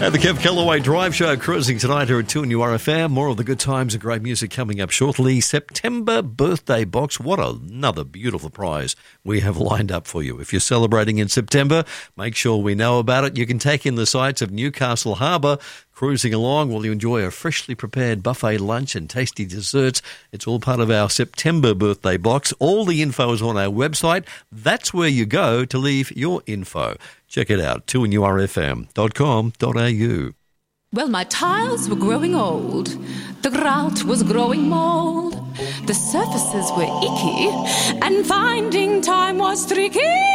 The Kev Callaway Drive Show cruising tonight here at 2 and URFM. More of the good times and great music coming up shortly. September birthday box. What another beautiful prize we have lined up for you. If you're celebrating in September, make sure we know about it. You can take in the sights of Newcastle Harbour, cruising along while you enjoy a freshly prepared buffet lunch and tasty desserts. It's all part of our September birthday box. All the info is on our website. That's where you go to leave your info. Check it out, 2nurfm.com.au. Well, my tiles were growing old. The grout was growing mould. The surfaces were icky, and finding time was tricky.